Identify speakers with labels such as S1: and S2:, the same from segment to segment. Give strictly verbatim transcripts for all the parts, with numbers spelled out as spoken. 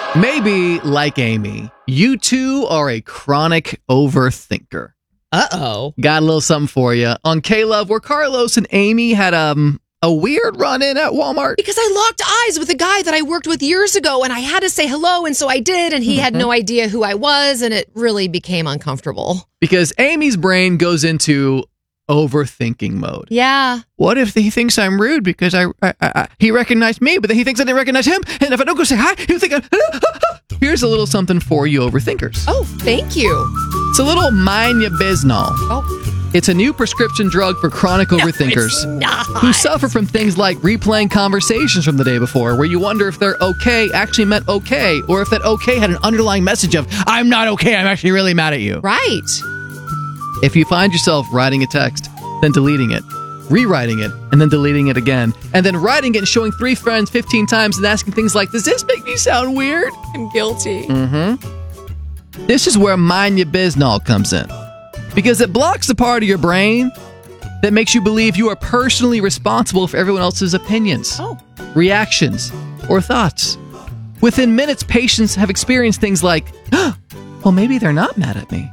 S1: Maybe, like Amy, you two are a chronic overthinker.
S2: Uh-oh.
S1: Got a little something for you. On K-Love, where Carlos and Amy had um, a weird run-in at Walmart.
S2: Because I locked eyes with a guy that I worked with years ago, and I had to say hello, and so I did, and he mm-hmm. had no idea who I was, and it really became uncomfortable.
S1: Because Amy's brain goes into overthinking mode.
S2: Yeah.
S1: What if he thinks I'm rude because I, I, I he recognized me, but then he thinks I didn't recognize him, and if I don't go say hi, he'll think I'm... Here's a little something for you overthinkers.
S2: Oh, thank you.
S1: It's a little Mynabizol.
S2: Oh.
S1: It's a new prescription drug for chronic
S2: No,
S1: overthinkers
S2: it's not.
S1: who suffer from things like replaying conversations from the day before, where you wonder if their okay actually meant okay, or if that okay had an underlying message of, I'm not okay, I'm actually really mad at you.
S2: Right.
S1: If you find yourself writing a text, then deleting it, rewriting it, and then deleting it again, and then writing it and showing three friends fifteen times and asking things like, does this make me sound weird?
S2: I'm guilty.
S1: Mm-hmm. This is where Mynabizol comes in. Because it blocks the part of your brain that makes you believe you are personally responsible for everyone else's opinions,
S2: oh.
S1: reactions, or thoughts. Within minutes, patients have experienced things like, oh, well, maybe they're not mad at me.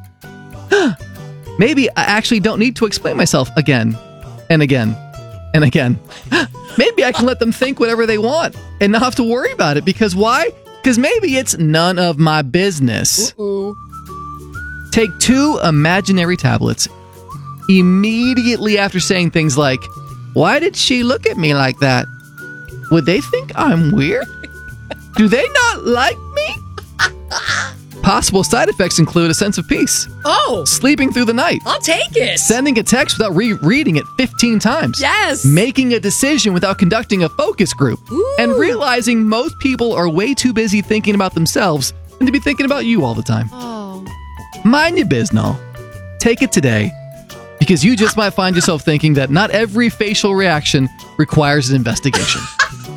S1: Maybe I actually don't need to explain myself again and again and again. Maybe I can let them think whatever they want and not have to worry about it. Because why? Because maybe it's none of my business.
S2: Uh-oh.
S1: Take two imaginary tablets immediately after saying things like, why did she look at me like that? Would they think I'm weird? Do they not like me? Possible side effects include a sense of peace.
S2: Oh.
S1: Sleeping through the night.
S2: I'll take it.
S1: Sending a text without rereading it fifteen times.
S2: Yes.
S1: Making a decision without conducting a focus group.
S2: Ooh.
S1: And realizing most people are way too busy thinking about themselves and to be thinking about you all the time.
S2: Oh.
S1: Mynabizol. Take it today, because you just might find yourself thinking that not every facial reaction requires an investigation.